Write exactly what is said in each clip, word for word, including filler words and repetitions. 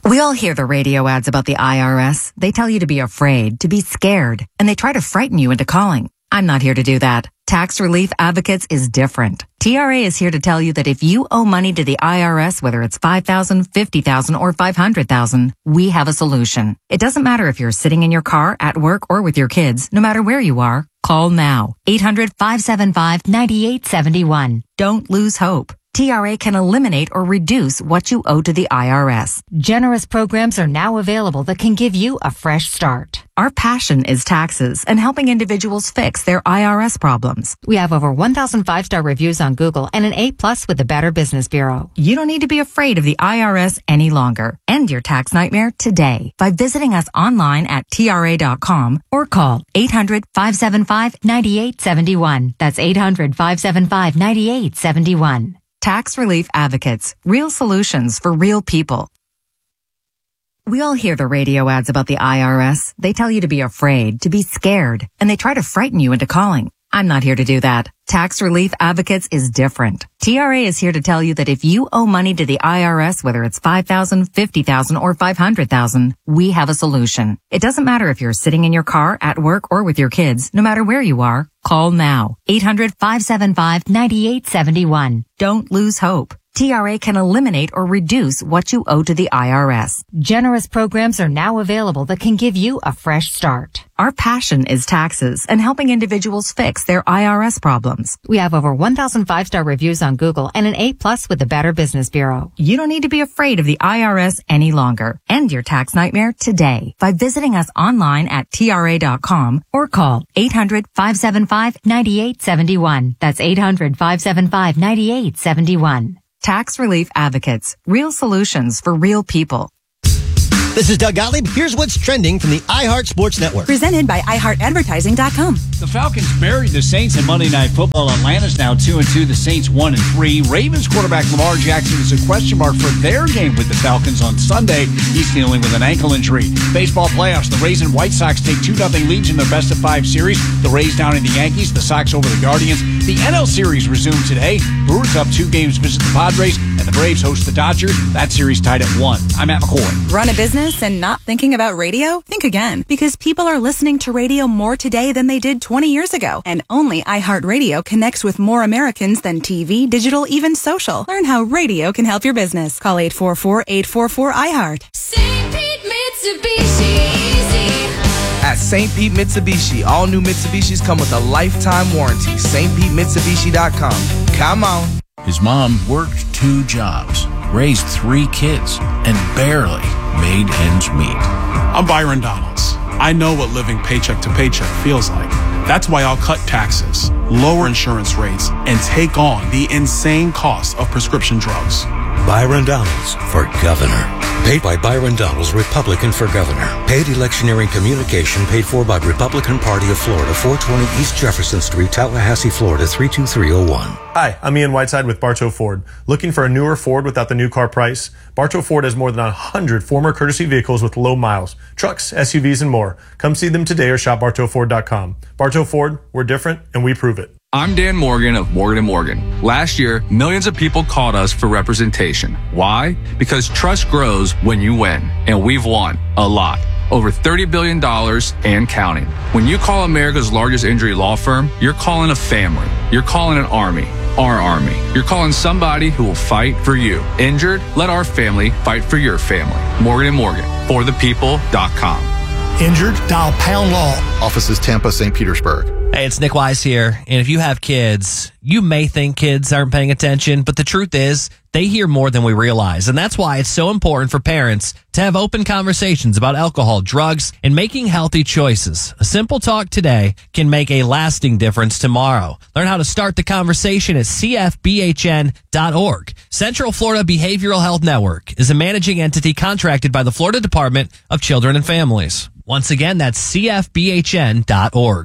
We all hear the radio ads about the I R S. They tell you to be afraid, to be scared, and they try to frighten you into calling. I'm not here to do that. Tax Relief Advocates is different. T R A is here to tell you that if you owe money to the I R S, whether it's five thousand dollars, fifty thousand dollars, or five hundred thousand dollars, we have a solution. It doesn't matter if you're sitting in your car, at work, or with your kids. No matter where you are, call now. eight hundred, five seven five, nine eight seven one. Don't lose hope. T R A can eliminate or reduce what you owe to the I R S. Generous programs are now available that can give you a fresh start. Our passion is taxes and helping individuals fix their I R S problems. We have over one thousand five-star reviews on Google and an A plus with the Better Business Bureau. You don't need to be afraid of the I R S any longer. End your tax nightmare today by visiting us online at T R A dot com or call eight hundred, five seven five, nine eight seven one. That's eight hundred, five seven five, nine eight seven one. Tax Relief Advocates. Real solutions for real people. We all hear the radio ads about the I R S. They tell you to be afraid, to be scared, and they try to frighten you into calling. I'm not here to do that. Tax Relief Advocates is different. T R A is here to tell you that if you owe money to the I R S, whether it's five thousand dollars, fifty thousand dollars, or five hundred thousand dollars, we have a solution. It doesn't matter if you're sitting in your car, at work, or with your kids. No matter where you are, call now. eight hundred, five seven five, nine eight seven one. Don't lose hope. T R A can eliminate or reduce what you owe to the I R S. Generous programs are now available that can give you a fresh start. Our passion is taxes and helping individuals fix their I R S problems. We have over one thousand five-star reviews on Google and an A plus with the Better Business Bureau. You don't need to be afraid of the I R S any longer. End your tax nightmare today by visiting us online at T R A dot com or call eight hundred, five seven five, nine eight seven one. That's eight hundred, five seven five, nine eight seven one. Tax Relief Advocates. Real solutions for real people. This is Doug Gottlieb. Here's what's trending from the iHeart Sports Network. Presented by i heart advertising dot com. The Falcons buried the Saints in Monday Night Football. Atlanta's now two and two. The Saints one and three. Ravens quarterback Lamar Jackson is a question mark for their game with the Falcons on Sunday. He's dealing with an ankle injury. Baseball playoffs. The Rays and White Sox take two nothing leads in their best of five series. The Rays down in the Yankees. The Sox over the Guardians. The N L Series resumed today. Brewers up two games visit the Padres, and the Braves host the Dodgers. That series tied at one. I'm Matt McCoy. Run a business and not thinking about radio? Think again, because people are listening to radio more today than they did twenty years ago. And only iHeartRadio connects with more Americans than T V, digital, even social. Learn how radio can help your business. Call eight four four, eight four four, I heart. Saint Pete Mitsubishi, easy. At Saint Pete Mitsubishi, all new Mitsubishis come with a lifetime warranty. St Pete Mitsubishi dot com. Come on. His mom worked two jobs, raised three kids, and barely made ends meet. I'm Byron Donalds. I know what living paycheck to paycheck feels like. That's why I'll cut taxes, lower insurance rates, and take on the insane cost of prescription drugs. Byron Donalds for governor. Paid by Byron Donalds, Republican for governor. Paid electioneering communication paid for by Republican Party of Florida, four twenty East Jefferson Street, Tallahassee, Florida, three two three oh one. Hi, I'm Ian Whiteside with Bartow Ford. Looking for a newer Ford without the new car price? Bartow Ford has more than one hundred former courtesy vehicles with low miles, trucks, S U Vs, and more. Come see them today or shop bartow ford dot com. Bartow Ford, we're different, and we prove it. I'm Dan Morgan of Morgan and Morgan. Last year, millions of people called us for representation. Why? Because trust grows when you win, and we've won a lot. Over thirty billion dollars and counting. When you call America's largest injury law firm, you're calling a family. You're calling an army. Our army. You're calling somebody who will fight for you. Injured? Let our family fight for your family. Morgan and Morgan. For the people dot com. Injured? Dial Pound Law. Offices Tampa, Saint Petersburg. Hey, it's Nick Wise here. And if you have kids, you may think kids aren't paying attention, but the truth is they hear more than we realize. And that's why it's so important for parents to have open conversations about alcohol, drugs, and making healthy choices. A simple talk today can make a lasting difference tomorrow. Learn how to start the conversation at C F B H N dot org. Central Florida Behavioral Health Network is a managing entity contracted by the Florida Department of Children and Families. Once again, that's C F B H N dot org.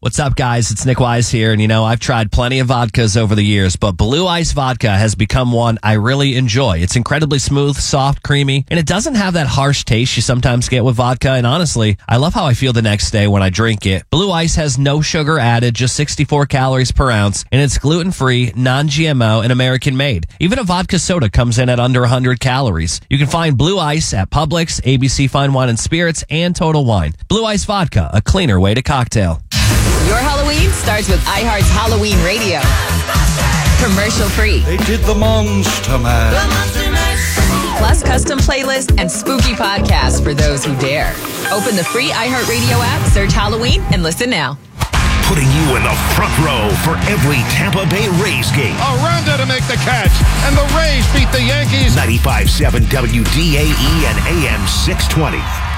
What's up, guys? It's Nick Wise here, and you know, I've tried plenty of vodkas over the years, but Blue Ice Vodka has become one I really enjoy. It's incredibly smooth, soft, creamy, and it doesn't have that harsh taste you sometimes get with vodka, and honestly, I love how I feel the next day when I drink it. Blue Ice has no sugar added, just sixty-four calories per ounce, and it's gluten-free, non-G M O, and American-made. Even a vodka soda comes in at under one hundred calories. You can find Blue Ice at Publix, A B C Fine Wine and Spirits, and Total Wine. Blue Ice Vodka, a cleaner way to cocktail. Your Halloween starts with iHeart's Halloween Radio. Commercial free. They did the Monster Mash. Plus custom playlists and spooky podcasts for those who dare. Open the free iHeartRadio app, search Halloween, and listen now. Putting you in the front row for every Tampa Bay Rays game. Aranda to make the catch, and the Rays beat the Yankees. ninety-five point seven W D A E and A M six twenty.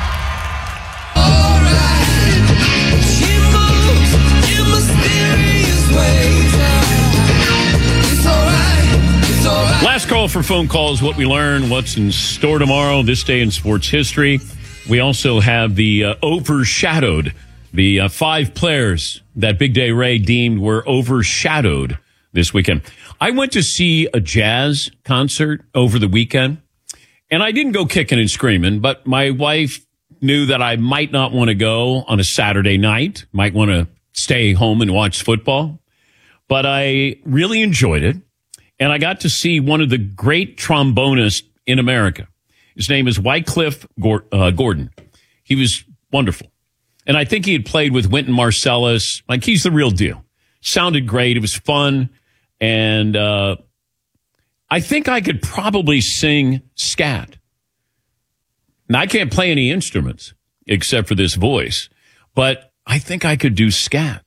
Last call for phone calls, what we learn, what's in store tomorrow, this day in sports history. We also have the uh, overshadowed, the uh, five players that Big Day Ray deemed were overshadowed this weekend. I went to see a jazz concert over the weekend, and I didn't go kicking and screaming, but my wife knew that I might not want to go on a Saturday night, might want to stay home and watch football, but I really enjoyed it. And I got to see one of the great trombonists in America. His name is Wycliffe Gordon. He was wonderful. And I think he had played with Wynton Marsalis. Like, he's the real deal. Sounded great. It was fun. And uh, I think I could probably sing scat. Now, I can't play any instruments except for this voice. But I think I could do scat.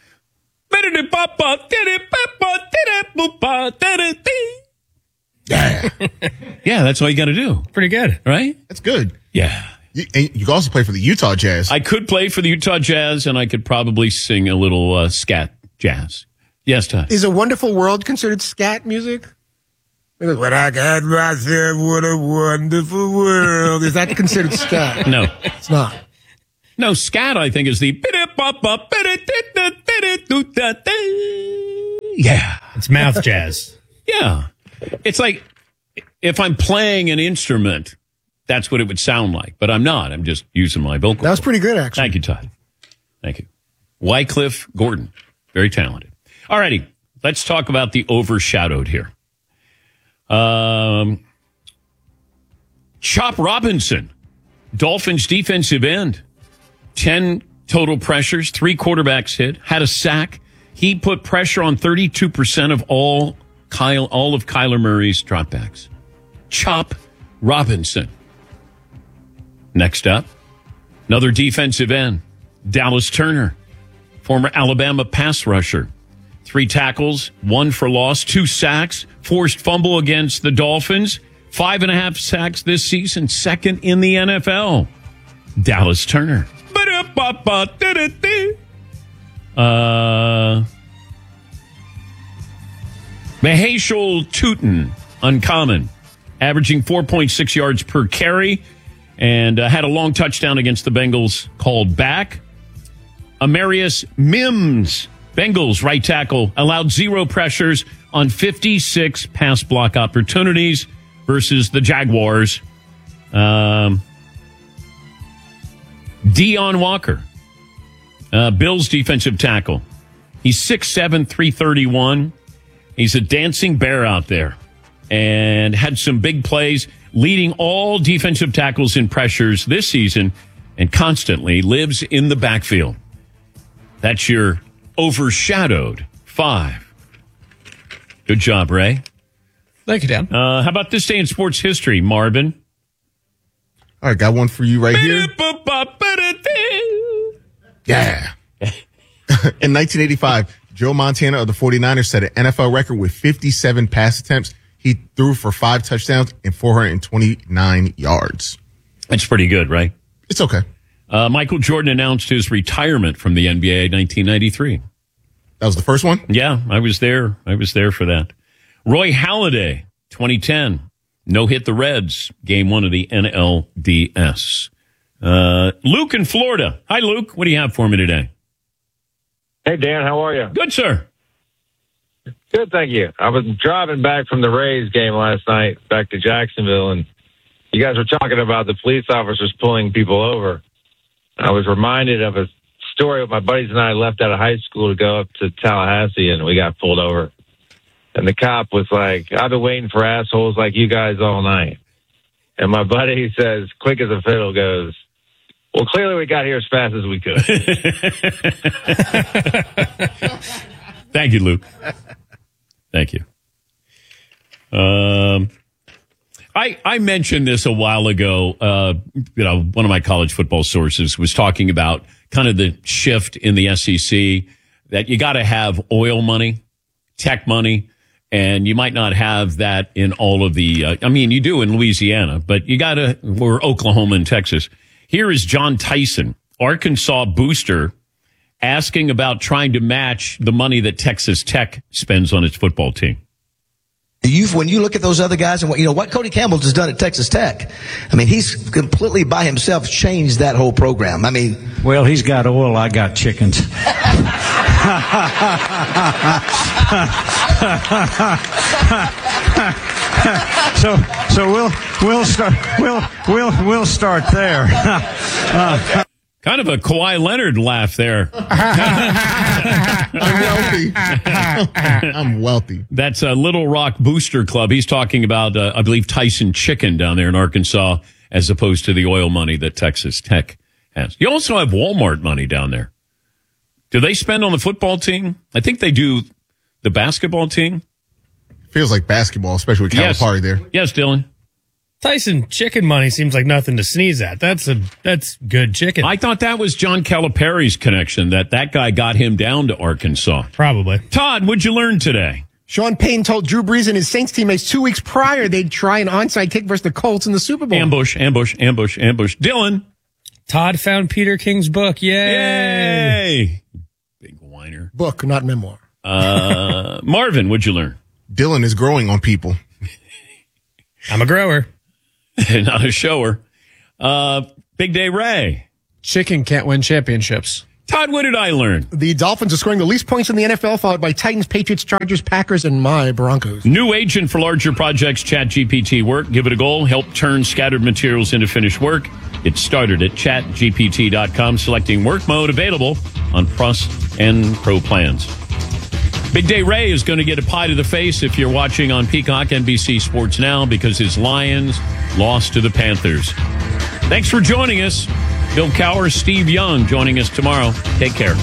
Yeah. Yeah, that's all you got to do. Pretty good. Right? That's good. Yeah. You, and you can also play for the Utah Jazz. I could play for the Utah Jazz, and I could probably sing a little uh, scat jazz. Yes, Todd. Is A Wonderful World considered scat music? When I got myself, what a wonderful world. Is that considered scat? No. It's not. No, scat, I think, is the... Yeah. It's mouth jazz. Yeah. It's like if I'm playing an instrument, that's what it would sound like. But I'm not. I'm just using my vocal. That was pretty good, actually. Thank you, Todd. Thank you. Wycliffe Gordon. Very talented. All righty. Let's talk about the overshadowed here. Um, Chop Robinson, Dolphins defensive end. ten total pressures, three quarterbacks hit, had a sack. He put pressure on thirty-two percent of all Kyle, all of Kyler Murray's dropbacks. Chop Robinson. Next up, another defensive end, Dallas Turner, former Alabama pass rusher. Three tackles, one for loss, two sacks, forced fumble against the Dolphins, five and a half sacks this season, second in the N F L. Dallas Turner. Uh, Mahashul Tootin, uncommon, averaging four point six yards per carry, and uh, had a long touchdown against the Bengals called back. Amarius Mims, Bengals right tackle, allowed zero pressures on fifty-six pass block opportunities versus the Jaguars. Um, Deion Walker, uh, Bills defensive tackle. He's six seven, three thirty-one. He's a dancing bear out there and had some big plays, leading all defensive tackles in pressures this season and constantly lives in the backfield. That's your overshadowed five. Good job, Ray. Thank you, Dan. Uh, how about this day in sports history, Marvin? All right, got one for you right here. Yeah. In nineteen eighty-five, Joe Montana of the forty-niners set an N F L record with fifty-seven pass attempts. He threw for five touchdowns and four hundred twenty-nine yards. That's pretty good, right? It's okay. Uh, Michael Jordan announced his retirement from the N B A in nineteen ninety-three. That was the first one? Yeah, I was there. I was there for that. Roy Halladay, twenty ten. No hit the Reds. Game one of the N L D S. Uh, Luke in Florida. Hi, Luke. What do you have for me today? Hey, Dan, how are you? Good, sir. Good, thank you. I was driving back from the Rays game last night back to Jacksonville, and you guys were talking about the police officers pulling people over. I was reminded of a story of my buddies and I left out of high school to go up to Tallahassee, and we got pulled over. And the cop was like, I've been waiting for assholes like you guys all night. And my buddy says, quick as a fiddle, goes, well, clearly we got here as fast as we could. Thank you, Luke. Thank you. Um, I I mentioned this a while ago. Uh, you know, one of my college football sources was talking about kind of the shift in the S E C that you got to have oil money, tech money, and you might not have that in all of the. Uh, I mean, you do in Louisiana, but you got to or Oklahoma and Texas. Here is John Tyson, Arkansas booster, asking about trying to match the money that Texas Tech spends on its football team. You've, when you look at those other guys and what, you know, what Cody Campbell has done at Texas Tech, I mean, he's completely by himself changed that whole program. I mean, well, he's got oil, I got chickens. so, so we'll, we'll start, we'll, we'll, we'll start there. uh, Kind of a Kawhi Leonard laugh there. I'm wealthy. I'm wealthy. That's a Little Rock Booster Club. He's talking about, uh, I believe, Tyson Chicken down there in Arkansas, as opposed to the oil money that Texas Tech has. You also have Walmart money down there. Do they spend on the football team? I think they do the basketball team. Feels like basketball, especially with Calipari yes. there. Yes, Dylan. Tyson chicken money seems like nothing to sneeze at. That's a that's good chicken. I thought that was John Calipari's connection, that that guy got him down to Arkansas. Probably. Todd, what'd you learn today? Sean Payton told Drew Brees and his Saints teammates two weeks prior they'd try an onside kick versus the Colts in the Super Bowl. Ambush, ambush, ambush, ambush. Dylan. Todd found Peter King's book. Yay. Yay. Big whiner. Book, not memoir. Uh, Marvin, what'd you learn? Dylan is growing on people. I'm a grower. Not a shower. Uh, Big Day Ray. Chicken can't win championships. Todd, what did I learn? The Dolphins are scoring the least points in the N F L, followed by Titans, Patriots, Chargers, Packers, and my Broncos. New agent for larger projects, ChatGPT Work. Give it a goal. Help turn scattered materials into finished work. It started at chat G P T dot com, selecting work mode available on Plus and Pro plans. Big Day Ray is going to get a pie to the face if you're watching on Peacock N B C Sports Now, because his Lions lost to the Panthers. Thanks for joining us. Bill Cowher, Steve Young joining us tomorrow. Take care.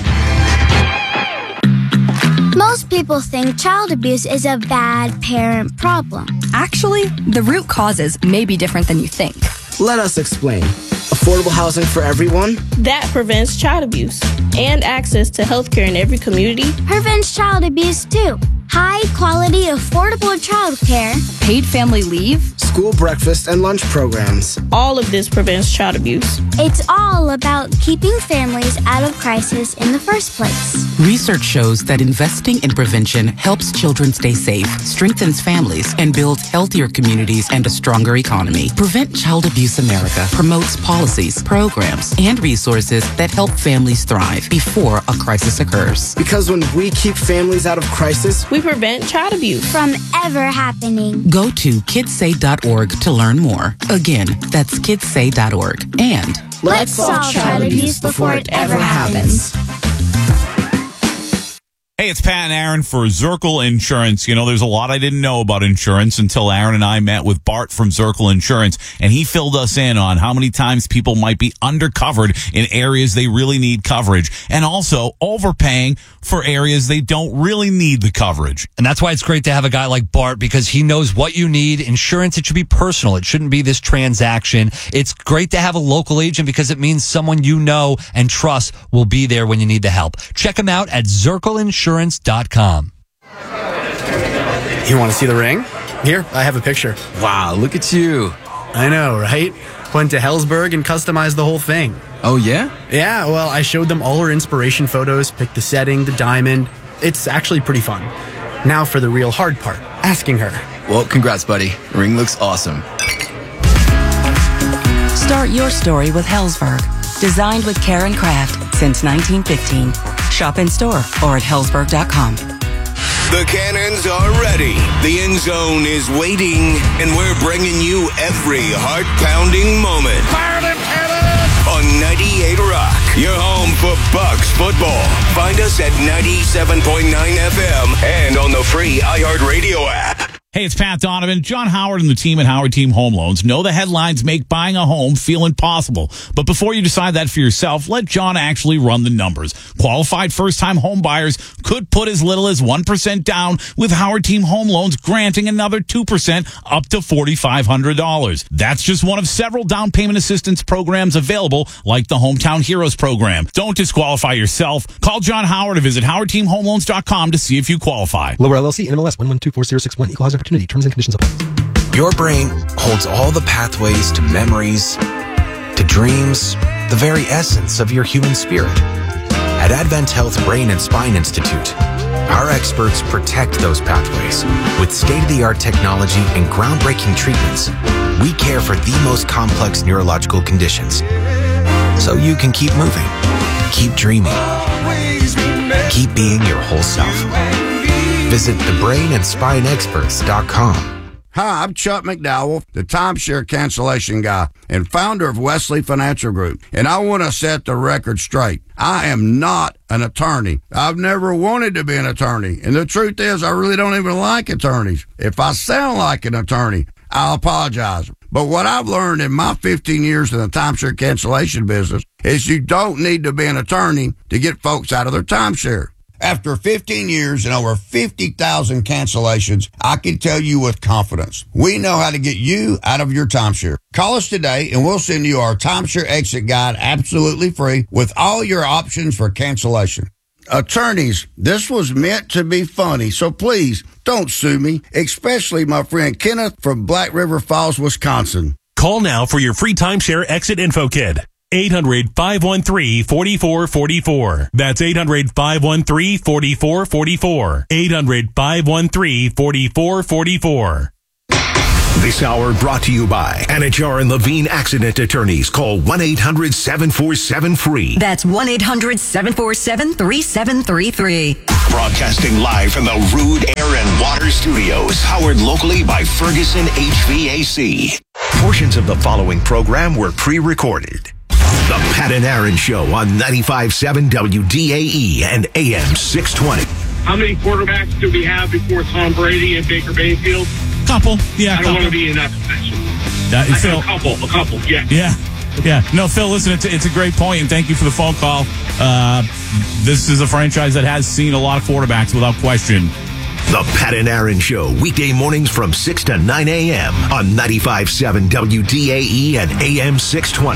Most people think child abuse is a bad parent problem. Actually, the root causes may be different than you think. Let us explain. Affordable housing for everyone? That prevents child abuse and access to health care in every community. Prevents child abuse too. High quality, affordable child care. Paid family leave. School breakfast and lunch programs. All of this prevents child abuse. It's all about keeping families out of crisis in the first place. Research shows that investing in prevention helps children stay safe, strengthens families, and builds healthier communities and a stronger economy. Prevent Child Abuse America promotes policies, programs, and resources that help families thrive before a crisis occurs. Because when we keep families out of crisis, we prevent child abuse from ever happening. Go to kids say dot org to learn more. Again, that's kids say dot org. And let's solve child abuse before it ever happens. Hey, it's Pat and Aaron for Zirkle Insurance. You know, there's a lot I didn't know about insurance until Aaron and I met with Bart from Zirkle Insurance, and he filled us in on how many times people might be undercovered in areas they really need coverage, and also overpaying for areas they don't really need the coverage. And that's why it's great to have a guy like Bart, because he knows what you need. Insurance, it should be personal. It shouldn't be this transaction. It's great to have a local agent because it means someone you know and trust will be there when you need the help. Check him out at Zirkle Insurance dot com. You want to see the ring? Here, I have a picture. Wow, look at you. I know, right? Went to Hellsberg and customized the whole thing. Oh, yeah? Yeah, well, I showed them all her inspiration photos, picked the setting, the diamond. It's actually pretty fun. Now for the real hard part, asking her. Well, congrats, buddy. Ring looks awesome. Start your story with Hellsberg. Designed with care and craft since nineteen fifteen. Shop in store or at hellsberg dot com. The Cannons are ready. The end zone is waiting, and we're bringing you every heart-pounding moment. Fire them cannons! On ninety-eight Rock, your home for Bucks football. Find us at ninety-seven point nine F M and on the free iHeartRadio app. Hey, it's Pat Donovan. John Howard and the team at Howard Team Home Loans know the headlines make buying a home feel impossible. But before you decide that for yourself, let John actually run the numbers. Qualified first-time home buyers could put as little as one percent down, with Howard Team Home Loans granting another two percent up to four thousand five hundred dollars. That's just one of several down payment assistance programs available, like the Hometown Heroes program. Don't disqualify yourself. Call John Howard or visit howard team home loans dot com to see if you qualify. Lower L L C, N M L S one one two four zero six one, equal housing opportunity. Terms and conditions apply. Your brain holds all the pathways to memories, to dreams, the very essence of your human spirit. At Advent Health Brain and Spine Institute, our experts protect those pathways. With state-of-the-art technology and groundbreaking treatments, we care for the most complex neurological conditions. So you can keep moving, keep dreaming, keep being your whole self. Visit the brain and spine experts dot com. Hi, I'm Chuck McDowell, the timeshare cancellation guy and founder of Wesley Financial Group. And I want to set the record straight. I am not an attorney. I've never wanted to be an attorney. And the truth is, I really don't even like attorneys. If I sound like an attorney, I'll apologize. But what I've learned in my fifteen years in the timeshare cancellation business is you don't need to be an attorney to get folks out of their timeshare. After fifteen years and over fifty thousand cancellations, I can tell you with confidence, we know how to get you out of your timeshare. Call us today and we'll send you our timeshare exit guide absolutely free with all your options for cancellation. Attorneys, this was meant to be funny, so please don't sue me, especially my friend Kenneth from Black River Falls, Wisconsin. Call now for your free timeshare exit info kit. eight hundred, five one three, four four four four. That's eight hundred, five one three, four four four four. eight hundred, five one three, four four four four. This hour brought to you by Anajar and Levine Accident Attorneys. Call one eight hundred, seven four seven, F R E E. That's one eight hundred, seven four seven, three seven three three. Broadcasting live from the Rude Air and Water Studios. Powered locally by Ferguson H V A C. Portions of the following program were pre-recorded. The Pat and Aaron Show on ninety-five point seven W D A E and A M six twenty. How many quarterbacks do we have before Tom Brady and Baker Mayfield? Couple, yeah. I don't couple. want to be in that position. Uh, I Phil, a couple, a couple, yeah. Yeah, yeah. No, Phil, listen, it's, it's a great point, and thank you for the phone call. Uh, this is a franchise that has seen a lot of quarterbacks without question. The Pat and Aaron Show, weekday mornings from six to nine a.m. on ninety-five point seven W D A E and A M six twenty.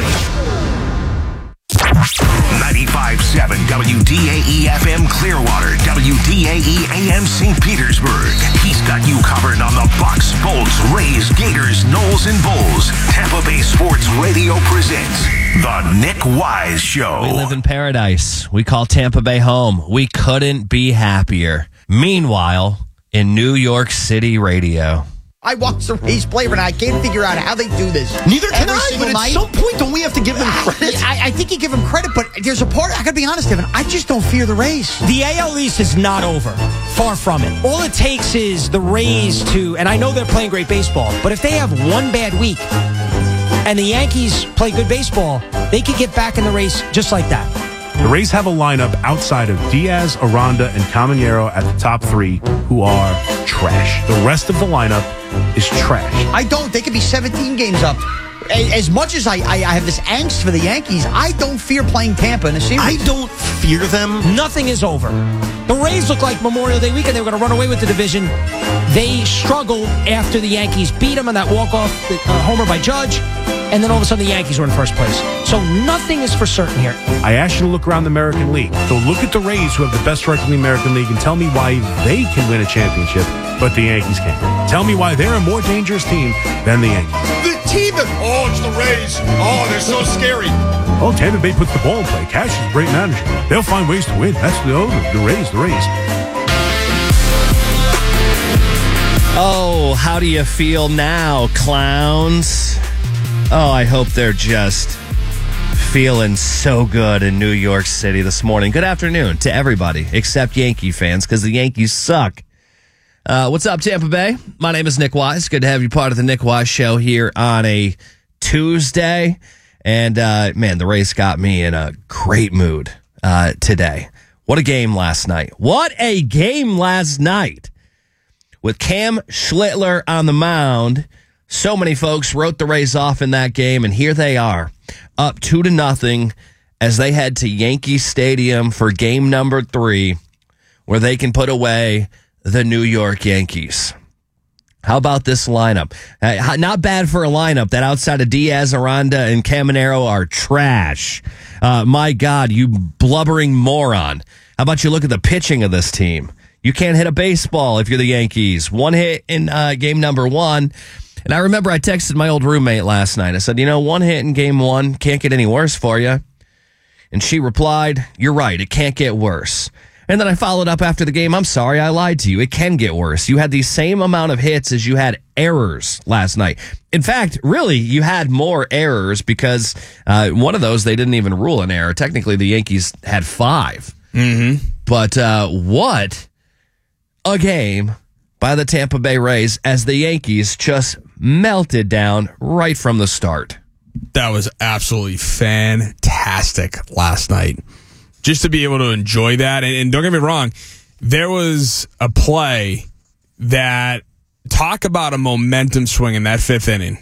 ninety-five point seven W D A E F M Clearwater, W D A E A M Saint Petersburg. He's got you covered on the Bucks, Bolts, Rays, Gators, Knowles, and Bulls. Tampa Bay Sports Radio presents The Nick Wise Show. We live in paradise. We call Tampa Bay home. We couldn't be happier. Meanwhile, in New York City radio. I watch the Rays play, and I can't figure out how they do this. Neither can Every I, but at night. some point, don't we have to give them credit? I, I think you give them credit, but there's a part, I gotta be honest, Evan, I just don't fear the Rays. The A L East is not over. Far from it. All it takes is the Rays to, and I know they're playing great baseball, but if they have one bad week and the Yankees play good baseball, they could get back in the race just like that. The Rays have a lineup outside of Diaz, Aranda, and Caminero at the top three who are trash. The rest of the lineup is trash. I don't. They could be seventeen games up. As much as I, I, I have this angst for the Yankees, I don't fear playing Tampa in a series. I don't fear them. Nothing is over. The Rays look like Memorial Day weekend. They were going to run away with the division. They struggled after the Yankees beat them on that walk-off uh, homer by Judge. And then all of a sudden the Yankees were in first place. So nothing is for certain here. I asked you to look around the American League. So look at the Rays, who have the best record in the American League, and tell me why they can win a championship, but the Yankees can't. Tell me why they're a more dangerous team than the Yankees. The team that, oh, it's the Rays. Oh, they're so scary. Oh, Tampa Bay puts the ball in play. Cash is a great manager. They'll find ways to win. That's the, oh, the Rays, the Rays. Oh, how do you feel now, clowns? Oh, I hope they're just Feeling so good in New York City this morning. Good afternoon to everybody except Yankee fans because the Yankees suck. Uh, what's up, Tampa Bay? My name is Nick Wise. Good to have you part of the Nick Wise Show here on a Tuesday. And, uh, man, the Rays got me in a great mood uh, today. What a game last night. What a game last night. With Cam Schlittler on the mound, so many folks wrote the Rays off in that game, and here they are, up two to nothing as they head to Yankee Stadium for game number three, where they can put away the New York Yankees. How about this lineup? Uh, not bad for a lineup that outside of Diaz, Aranda, and Caminero are trash. Uh, my God, you blubbering moron. How about you look at the pitching of this team? You can't hit a baseball if you're the Yankees. One hit in uh, game number one. And I remember I texted my old roommate last night. I said, you know, one hit in game one can't get any worse for you. And she replied, you're right, it can't get worse. And then I followed up after the game, I'm sorry, I lied to you. It can get worse. You had the same amount of hits as you had errors last night. In fact, really, you had more errors because uh, one of those, they didn't even rule an error. Technically, the Yankees had five. Mm-hmm. But uh, what a game by the Tampa Bay Rays as the Yankees just melted down right from the start. That was absolutely fantastic last night. Just to be able to enjoy that. And, and don't get me wrong, there was a play that, talk about a momentum swing in that fifth inning.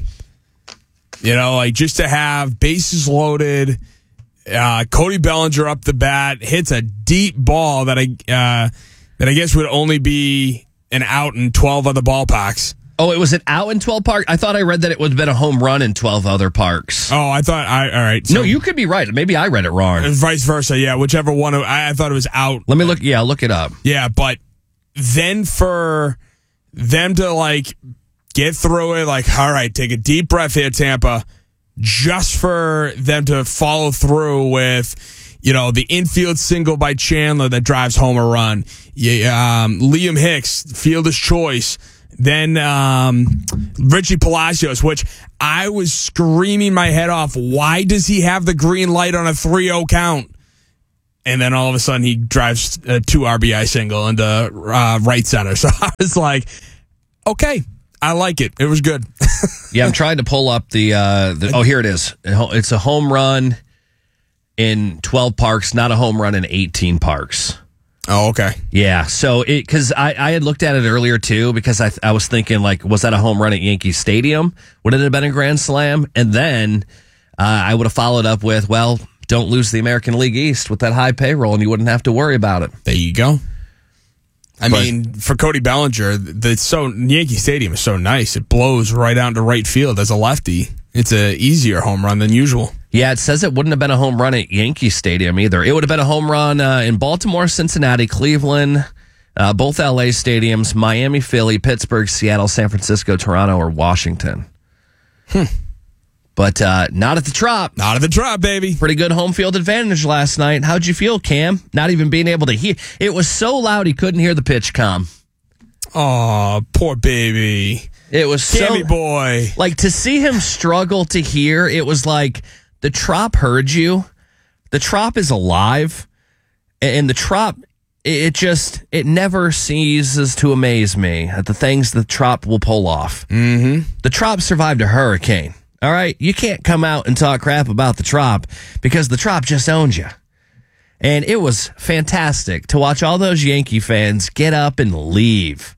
You know, like just to have bases loaded, uh, Cody Bellinger up the bat, hits a deep ball that I, uh, that I guess would only be an out in twelve other ballparks. Oh, it was an out in twelve parks? I thought I read that it would have been a home run in twelve other parks. Oh, I thought, I, all right. So, no, you could be right. Maybe I read it wrong. Vice versa, yeah. Whichever one, I, I thought it was out. Let me look, yeah, look it up. Yeah, but then for them to, like, get through it, like, all right, take a deep breath here, Tampa, just for them to follow through with, you know, the infield single by Chandler that drives home a run. Yeah, um, Liam Hicks, fielder's choice. Then um, Richie Palacios, which I was screaming my head off. Why does he have the green light on a three oh count? And then all of a sudden he drives a two R B I single into uh, right center. So I was like, okay, I like it. It was good. Yeah, I'm trying to pull up the, uh, the. Oh, here it is. It's a home run in twelve parks, not a home run in eighteen parks. Oh, okay. Yeah, so it because I, I had looked at it earlier too because I I was thinking like was that a home run at Yankee Stadium? Would it have been a grand slam? And then uh, I would have followed up with, well, don't lose the American League East with that high payroll, and you wouldn't have to worry about it. There you go. I But- mean, for Cody Bellinger, the so Yankee Stadium is so nice. It blows right out into right field. As a lefty, it's a easier home run than usual. Yeah, it says it wouldn't have been a home run at Yankee Stadium either. It would have been a home run uh, in Baltimore, Cincinnati, Cleveland, uh, both L A stadiums, Miami, Philly, Pittsburgh, Seattle, San Francisco, Toronto, or Washington. Hmm. But uh, not at the Trop. Not at the Trop, baby. Pretty good home field advantage last night. How'd you feel, Cam? Not even being able to hear. It was so loud he couldn't hear the pitch com. Oh, poor baby. It was Cammy so boy. Like to see him struggle to hear. It was like the Trop heard you. The Trop is alive, and the Trop it just it never ceases to amaze me at the things the Trop will pull off. Mm-hmm. The Trop survived a hurricane. All right, you can't come out and talk crap about the Trop because the Trop just owns you. And it was fantastic to watch all those Yankee fans get up and leave.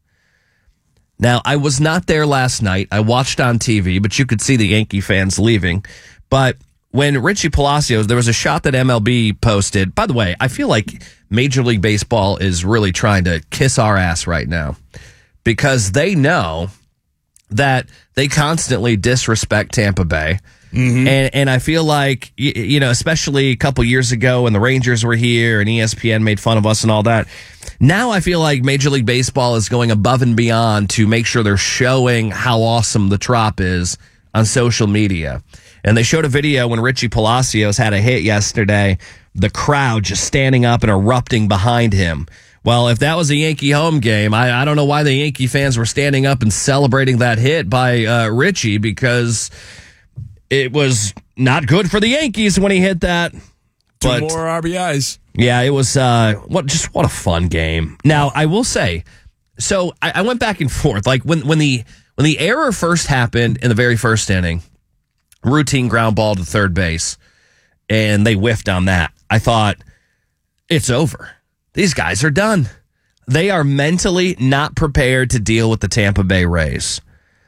Now, I was not there last night. I watched on T V, but you could see the Yankee fans leaving. But when Richie Palacios, there was a shot that M L B posted. By the way, I feel like Major League Baseball is really trying to kiss our ass right now because they know that they constantly disrespect Tampa Bay. Mm-hmm. And and I feel like, you, you know, especially a couple years ago when the Rangers were here and E S P N made fun of us and all that. Now I feel like Major League Baseball is going above and beyond to make sure they're showing how awesome the Trop is on social media. And they showed a video when Richie Palacios had a hit yesterday, the crowd just standing up and erupting behind him. Well, if that was a Yankee home game, I, I don't know why the Yankee fans were standing up and celebrating that hit by uh, Richie because it was not good for the Yankees when he hit that. Two but, more R B Is. Yeah, it was uh, what just what a fun game. Now, I will say, so I, I went back and forth. Like when when the when the error first happened in the very first inning, routine ground ball to third base, and they whiffed on that. I thought, it's over. These guys are done. They are mentally not prepared to deal with the Tampa Bay Rays.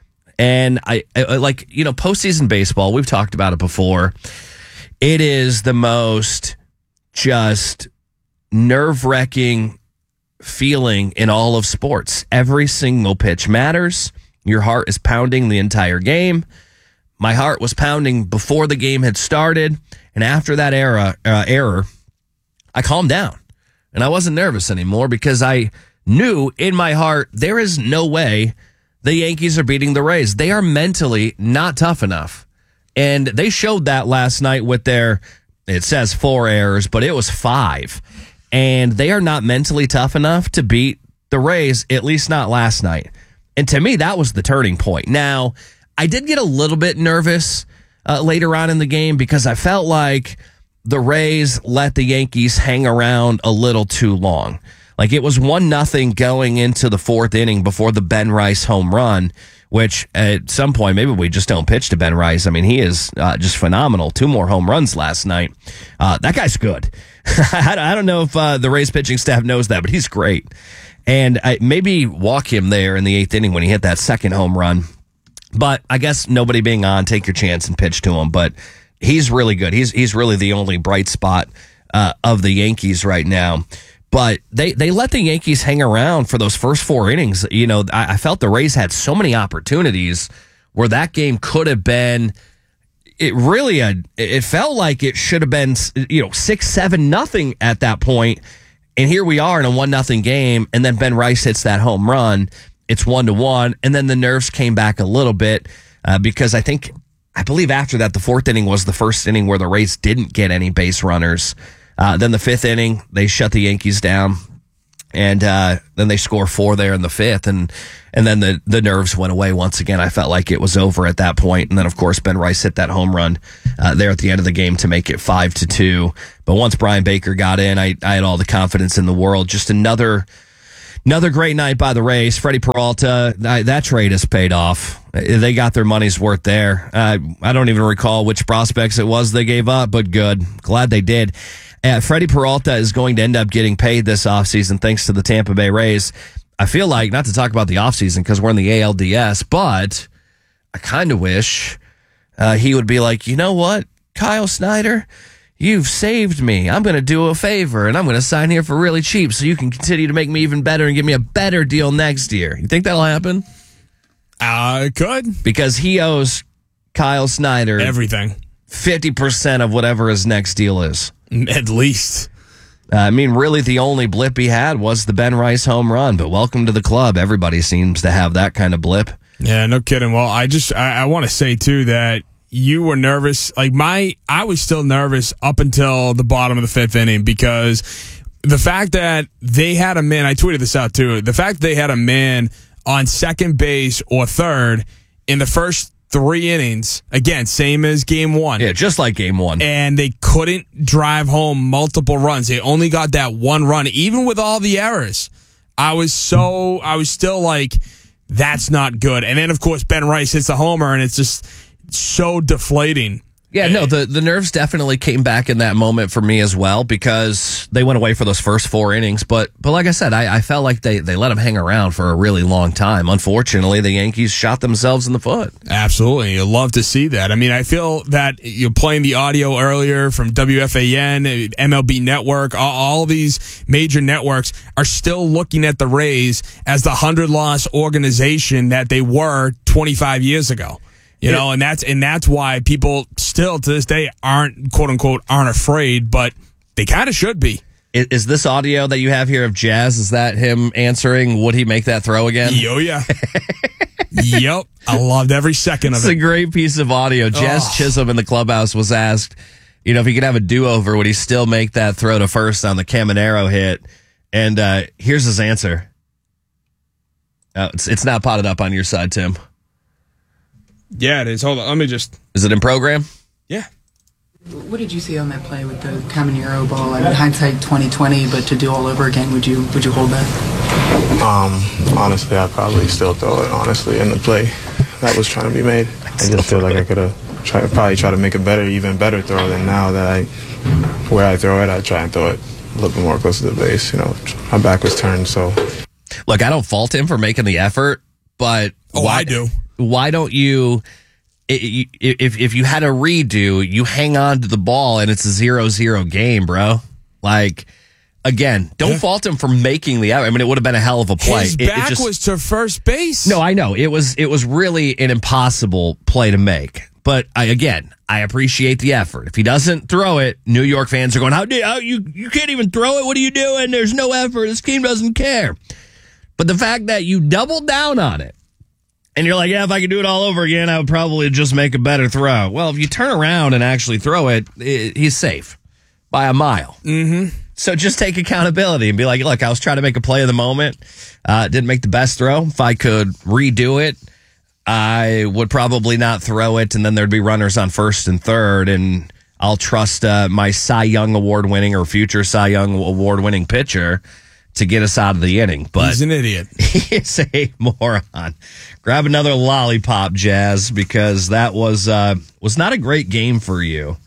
And I, I like, you know, postseason baseball, we've talked about it before. It is the most just nerve-wracking feeling in all of sports. Every single pitch matters. Your heart is pounding the entire game. My heart was pounding before the game had started. And after that era, uh, error, I calmed down. And I wasn't nervous anymore because I knew in my heart there is no way the Yankees are beating the Rays. They are mentally not tough enough. And they showed that last night with their, it says four errors, but it was five. And they are not mentally tough enough to beat the Rays, at least not last night. And to me, that was the turning point. Now, I did get a little bit nervous uh, later on in the game because I felt like the Rays let the Yankees hang around a little too long. Like it was one nothing going into the fourth inning before the Ben Rice home run, which at some point, maybe we just don't pitch to Ben Rice. I mean, he is uh, just phenomenal. Two more home runs last night. Uh, that guy's good. I don't know if uh, the Rays pitching staff knows that, but he's great. And I, maybe walk him there in the eighth inning when he hit that second home run. But I guess nobody being on, take your chance and pitch to him. But he's really good. He's he's really the only bright spot uh, of the Yankees right now. But they, they let the Yankees hang around for those first four innings. You know, I, I felt the Rays had so many opportunities where that game could have been. It really a. It felt like it should have been, you know, six seven nothing at that point. And here we are in a one nothing game, and then Ben Rice hits that home run. It's one to one, and then the nerves came back a little bit uh, because I think. I believe after that, the fourth inning was the first inning where the Rays didn't get any base runners. Uh, then the fifth inning, they shut the Yankees down, and uh, then they score four there in the fifth, and and then the, the nerves went away once again. I felt like it was over at that point, and then of course Ben Rice hit that home run uh, there at the end of the game to make it five to two. But once Brian Baker got in, I, I had all the confidence in the world. Just another. Another great night by the Rays. Freddie Peralta, that trade has paid off. They got their money's worth there. Uh, I don't even recall which prospects it was they gave up, but good. Glad they did. Uh, Freddie Peralta is going to end up getting paid this offseason thanks to the Tampa Bay Rays. I feel like, not to talk about the offseason because we're in the A L D S, but I kind of wish uh, he would be like, you know what, Kyle Snyder? You've saved me. I'm going to do a favor, and I'm going to sign here for really cheap so you can continue to make me even better and give me a better deal next year. You think that'll happen? Uh, it could. Because he owes Kyle Snyder everything. fifty percent of whatever his next deal is. At least. Uh, I mean, really, the only blip he had was the Ben Rice home run, but welcome to the club. Everybody seems to have that kind of blip. Yeah, no kidding. Well, I just, I, I want to say, too, that you were nervous. Like my, I was still nervous up until the bottom of the fifth inning because the fact that they had a man, I tweeted this out too, the fact that they had a man on second base or third in the first three innings, again, same as game one. Yeah, just like game one. And they couldn't drive home multiple runs. They only got that one run, even with all the errors. I was so, I was still like, that's not good. And then, of course, Ben Rice hits the homer, and it's just so deflating. Yeah, no, the, the nerves definitely came back in that moment for me as well because they went away for those first four innings. But but like I said, I, I felt like they, they let them hang around for a really long time. Unfortunately, the Yankees shot themselves in the foot. Absolutely. You'd love to see that. I mean, I feel that you're playing the audio earlier from W F A N, M L B Network, all, all these major networks are still looking at the Rays as the hundred-loss organization that they were twenty-five years ago. You know, and that's and that's why people still to this day aren't, quote unquote, aren't afraid, but they kind of should be. Is, is this audio that you have here of Jazz? Is that him answering? Would he make that throw again? Oh yeah. Yep, I loved every second of it's it. It's a great piece of audio. Jazz oh. Chisholm in the clubhouse was asked, you know, if he could have a do-over, would he still make that throw to first on the Caminero hit? And uh, here's his answer. Uh, it's it's not potted up on your side, Tim. Yeah, it is. Hold on. Let me just. Is it in program? Yeah. What did you see on that play with the Caminero ball? I mean, hindsight twenty twenty, but to do all over again, would you would you hold that? Um, honestly, I'd probably still throw it. Honestly, in the play that was trying to be made, I just feel like I could have tried, probably try to make a better, even better throw than now that I, where I throw it, I try and throw it a little bit more close to the base. You know, my back was turned, so. Look, I don't fault him for making the effort, but oh, why I do? Why don't you? If if you had a redo, you hang on to the ball and it's a zero zero game, bro. Like, again, don't yeah. fault him for making the effort. I mean, it would have been a hell of a play. His it, back it just, was to first base. No, I know it was. It was really an impossible play to make. But I, again, I appreciate the effort. If he doesn't throw it, New York fans are going, "How do how, you you can't even throw it? What are you doing? There's no effort. This team doesn't care." But the fact that you doubled down on it. And you're like, yeah, if I could do it all over again, I would probably just make a better throw. Well, if you turn around and actually throw it, it he's safe by a mile. Mm-hmm. So just take accountability and be like, look, I was trying to make a play of the moment. Uh, didn't make the best throw. If I could redo it, I would probably not throw it, and then there'd be runners on first and third, and I'll trust uh, my Cy Young Award-winning or future Cy Young Award-winning pitcher to get us out of the inning. But he's an idiot. He's a moron. Grab another lollipop, Jazz, because that was uh, was not a great game for you.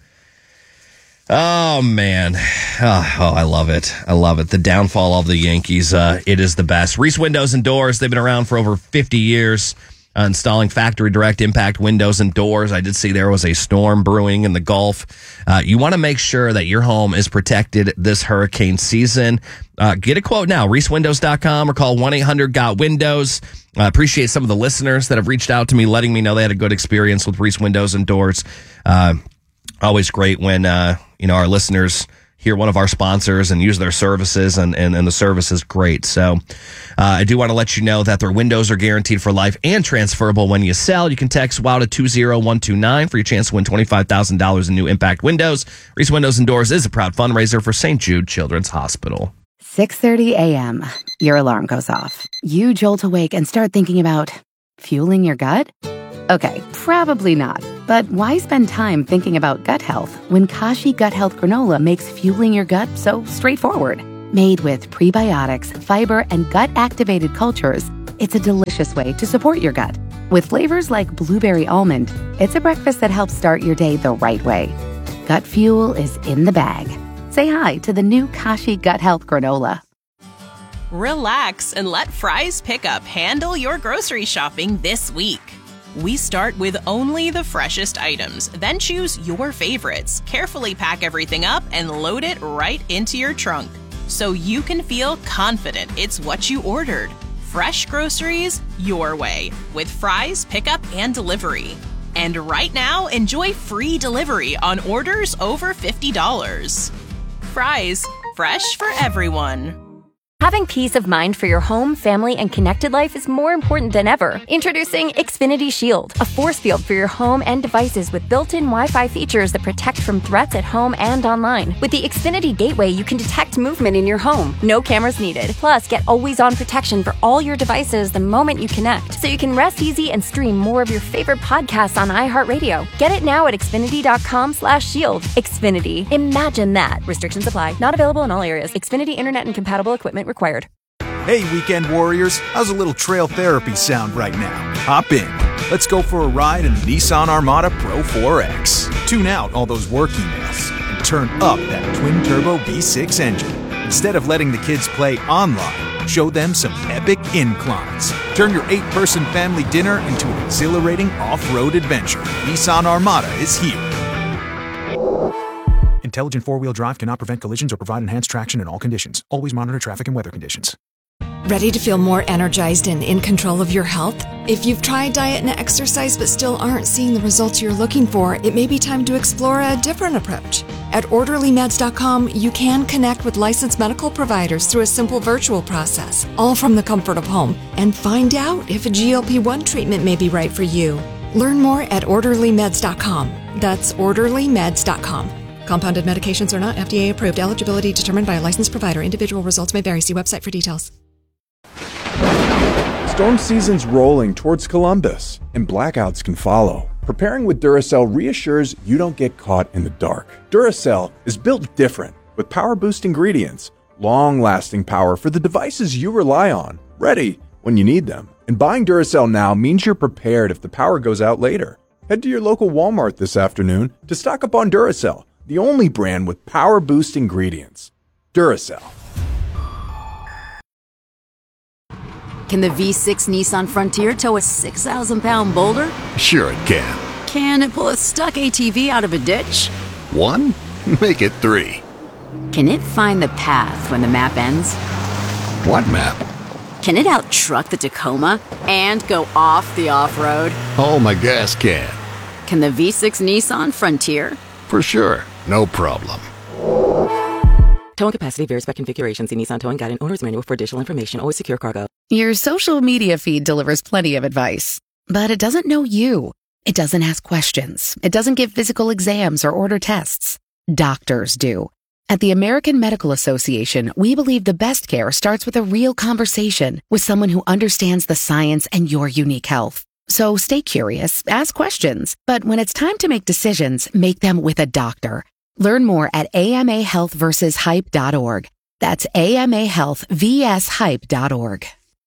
Oh, man. Oh, oh, I love it. I love it. The downfall of the Yankees, uh, it is the best. Reese Windows and Doors, they've been around for over fifty years. Uh, installing factory direct impact windows and doors. I did see there was a storm brewing in the Gulf. Uh, you want to make sure that your home is protected this hurricane season. Uh, get a quote now, reese windows dot com, or call one eight hundred got windows. I uh, appreciate some of the listeners that have reached out to me, letting me know they had a good experience with Reese Windows and Doors. Uh, always great when uh, you know our listeners hear one of our sponsors and use their services, and, and, and the service is great. So uh, I do want to let you know that their windows are guaranteed for life and transferable when you sell. You can text WOW to two zero one two nine for your chance to win twenty-five thousand dollars in new impact windows. Reese Windows and Doors is a proud fundraiser for Saint Jude Children's Hospital. six thirty a.m. Your alarm goes off. You jolt awake and start thinking about fueling your gut? Okay, probably not. But why spend time thinking about gut health when Kashi Gut Health Granola makes fueling your gut so straightforward? Made with prebiotics, fiber, and gut-activated cultures, it's a delicious way to support your gut. With flavors like blueberry almond, it's a breakfast that helps start your day the right way. Gut fuel is in the bag. Say hi to the new Kashi Gut Health Granola. Relax and let Fry's Pickup handle your grocery shopping this week. We start with only the freshest items, then choose your favorites, carefully pack everything up, and load it right into your trunk, so you can feel confident it's what you ordered. Fresh groceries your way with Fry's Pickup and Delivery. And right now, enjoy free delivery on orders over fifty dollars. Fry's, fresh for everyone. Having peace of mind for your home, family, and connected life is more important than ever. Introducing Xfinity Shield, a force field for your home and devices with built-in Wi-Fi features that protect from threats at home and online. With the Xfinity Gateway, you can detect movement in your home. No cameras needed. Plus, get always-on protection for all your devices the moment you connect, so you can rest easy and stream more of your favorite podcasts on iHeartRadio. Get it now at xfinity.com slash shield. Xfinity. Imagine that. Restrictions apply. Not available in all areas. Xfinity Internet and compatible equipment required. Hey, weekend warriors, how's a little trail therapy sound right now? Hop in. Let's go for a ride in the Nissan Armada Pro four X. Tune out all those work emails and turn up that twin-turbo V six engine. Instead of letting the kids play online, show them some epic inclines. Turn your eight-person family dinner into an exhilarating off-road adventure. Nissan Armada is here. Intelligent four-wheel drive cannot prevent collisions or provide enhanced traction in all conditions. Always monitor traffic and weather conditions. Ready to feel more energized and in control of your health? If you've tried diet and exercise but still aren't seeing the results you're looking for, it may be time to explore a different approach. At orderly meds dot com, you can connect with licensed medical providers through a simple virtual process, all from the comfort of home, and find out if a G L P one treatment may be right for you. Learn more at orderly meds dot com. That's orderly meds dot com. Compounded medications are not F D A approved. Eligibility determined by a licensed provider. Individual results may vary. See website for details. Storm season's rolling towards Columbus, and blackouts can follow. Preparing with Duracell reassures you don't get caught in the dark. Duracell is built different, with power-boost ingredients, long-lasting power for the devices you rely on, ready when you need them. And buying Duracell now means you're prepared if the power goes out later. Head to your local Walmart this afternoon to stock up on Duracell, the only brand with power-boost ingredients. Duracell. Can the V six Nissan Frontier tow a six thousand pound boulder? Sure it can. Can it pull a stuck A T V out of a ditch? One? Make it three. Can it find the path when the map ends? What map? Can it out-truck the Tacoma and go off the off-road? Oh, my gas can. Can the V six Nissan Frontier? For sure. No problem. Towing capacity varies by configuration. See Nissan Towing Guide and Owner's Manual for additional information. Always secure cargo. Your social media feed delivers plenty of advice, but it doesn't know you. It doesn't ask questions. It doesn't give physical exams or order tests. Doctors do. At the American Medical Association, we believe the best care starts with a real conversation with someone who understands the science and your unique health. So stay curious, ask questions, but when it's time to make decisions, make them with a doctor. Learn more at A M A health versus hype dot org. That's A M A health versus hype dot org.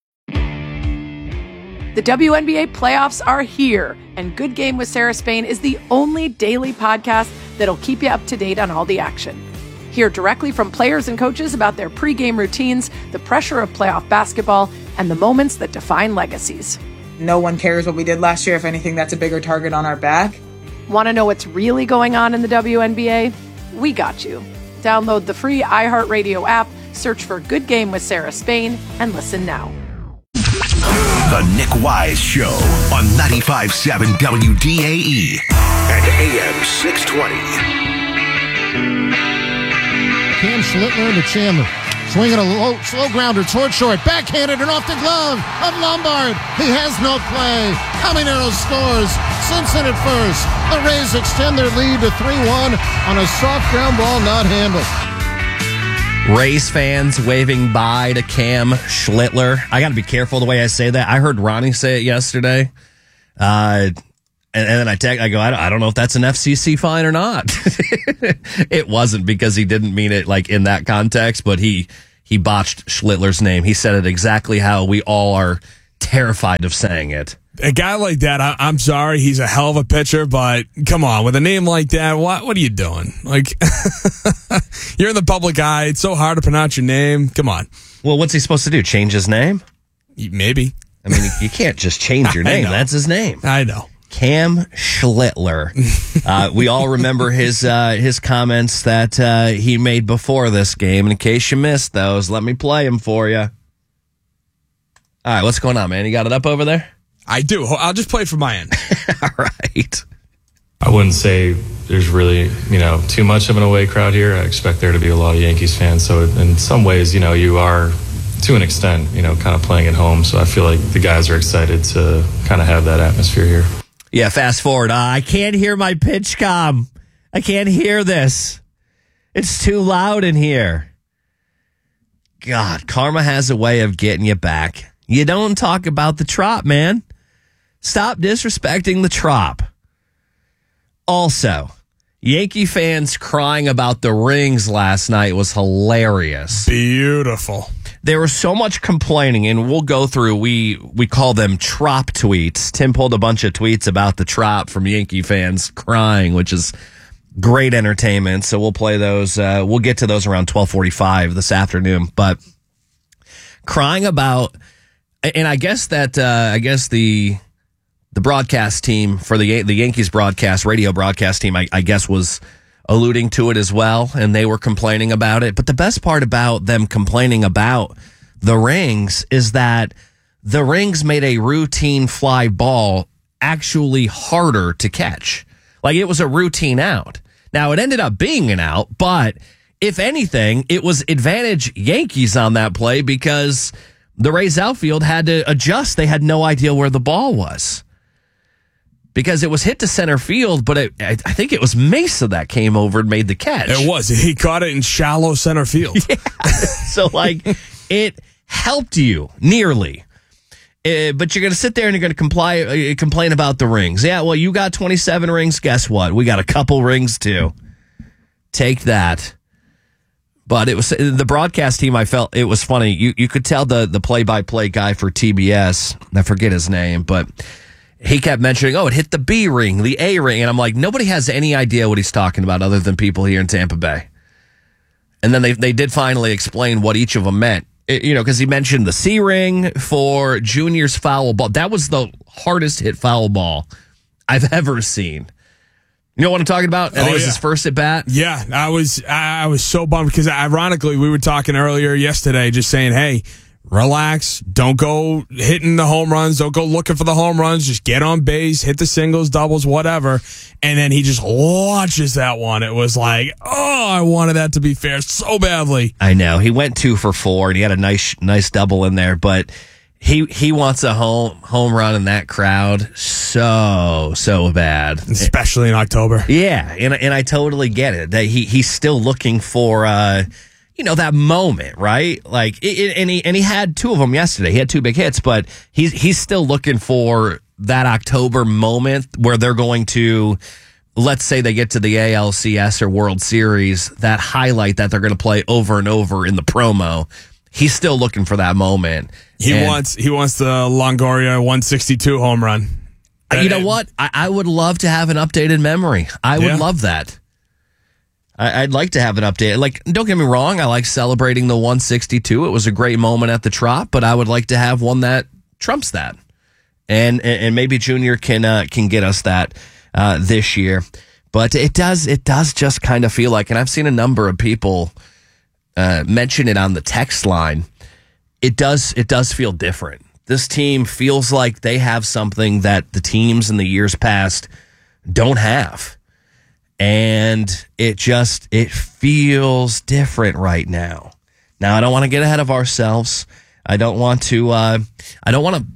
The W N B A playoffs are here, and Good Game with Sarah Spain is the only daily podcast that'll keep you up to date on all the action. Hear directly from players and coaches about their pregame routines, the pressure of playoff basketball, and the moments that define legacies. No one cares what we did last year. If anything, that's a bigger target on our back. Want to know what's really going on in the W N B A? We got you. Download the free iHeartRadio app, search for Good Game with Sarah Spain, and listen now. The Nick Wise Show on ninety-five point seven W D A E and A M six twenty. Cam Schlittler into Chandler. Swinging a low, slow grounder toward short. Backhanded and off the glove of Lombard. He has no play. Caminero scores. Simpson at first. The Rays extend their lead to three one on a soft ground ball not handled. Rays fans waving bye to Cam Schlittler. I got to be careful the way I say that. I heard Ronnie say it yesterday. Uh, and, and then I tag, I go, I don't, I don't know if that's an F C C fine or not. It wasn't, because he didn't mean it like in that context, but he, he botched Schlittler's name. He said it exactly how we all are terrified of saying it. A guy like that, I, I'm sorry, he's a hell of a pitcher, but come on, with a name like that, what what are you doing? Like, you're in the public eye. It's so hard to pronounce your name. Come on. Well, what's he supposed to do? Change his name? Maybe. I mean, you can't just change your name. That's his name. I know. Cam Schlittler. Uh, we all remember his uh, his comments that uh, he made before this game. And in case you missed those, let me play them for you. All right, what's going on, man? You got it up over there? I do. I'll just play from my end. All right. I wouldn't say there's really, you know, too much of an away crowd here. I expect there to be a lot of Yankees fans. So in some ways, you know, you are, to an extent, you know, kind of playing at home. So I feel like the guys are excited to kind of have that atmosphere here. Yeah, fast forward. Uh, I can't hear my pitch comm. I can't hear this. It's too loud in here. God, karma has a way of getting you back. You don't talk about the Trop, man. Stop disrespecting the Trop. Also, Yankee fans crying about the rings last night was hilarious. Beautiful. There was so much complaining, and we'll go through, we we call them Trop tweets. Tim pulled a bunch of tweets about the Trop from Yankee fans crying, which is great entertainment. So we'll play those. Uh, we'll get to those around twelve forty-five this afternoon. But crying about, and I guess that, uh, I guess the... The broadcast team for the the Yankees broadcast, radio broadcast team, I, I guess, was alluding to it as well, and they were complaining about it. But the best part about them complaining about the rings is that the rings made a routine fly ball actually harder to catch. Like, it was a routine out. Now, it ended up being an out, but if anything, it was advantage Yankees on that play because the Rays outfield had to adjust. They had no idea where the ball was. Because it was hit to center field, but it, I think it was Mesa that came over and made the catch. It was. He caught it in shallow center field. Yeah. So, like, it helped you nearly. Uh, but you're going to sit there and you're going to comply, uh, complain about the rings. Yeah, well, you got twenty-seven rings. Guess what? We got a couple rings too. Take that. But it was the broadcast team. I felt it was funny. You you could tell the the play by play guy for T B S. I forget his name, but he kept mentioning, "Oh, it hit the B ring, the A ring," and I'm like, nobody has any idea what he's talking about other than people here in Tampa Bay. And then they they did finally explain what each of them meant. It, you know, because he mentioned the C ring for Junior's foul ball. That was the hardest hit foul ball I've ever seen. You know what I'm talking about? I think oh, it was yeah. his first at bat. Yeah, I was I was so bummed because ironically we were talking earlier yesterday, just saying, hey, relax, don't go hitting the home runs, don't go looking for the home runs, just get on base, hit the singles, doubles, whatever. And then he just launches that one. It was like, oh, I wanted that to be fair so badly. I know he went two for four and he had a nice nice double in there, but he he wants a home home run in that crowd so so bad, especially in October. Yeah, and and I totally get it that he he's still looking for uh you know that moment, right? Like it, it, and he and he had two of them yesterday. He had two big hits, but he's he's still looking for that October moment where they're going to, let's say they get to the A L C S or World Series, that highlight that they're going to play over and over in the promo. He's still looking for that moment. He and wants he wants the Longoria one sixty-two home run. You know what? I, I would love to have an updated memory. I would Yeah. love that. I, I'd like to have an update. Like, don't get me wrong. I like celebrating the one sixty-two. It was a great moment at the Trop, but I would like to have one that trumps that. And and, and maybe Junior can uh, can get us that uh, this year. But it does it does just kind of feel like, and I've seen a number of people uh, mention it on the text line. It does it does feel different. This team feels like they have something that the teams in the years past don't have. And it just, it feels different right now. Now, I don't want to get ahead of ourselves. I don't want to, uh, I don't want to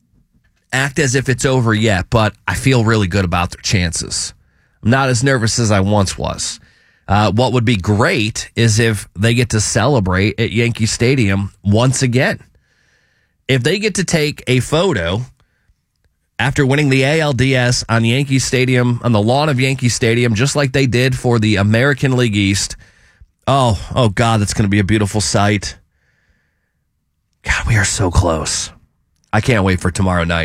act as if it's over yet, but I feel really good about their chances. I'm not as nervous as I once was. Uh, what would be great is if they get to celebrate at Yankee Stadium once again. If they get to take a photo after winning the A L D S on Yankee Stadium, on the lawn of Yankee Stadium, just like they did for the American League East, oh, oh God, that's going to be a beautiful sight. God, we are so close. I can't wait for tomorrow night.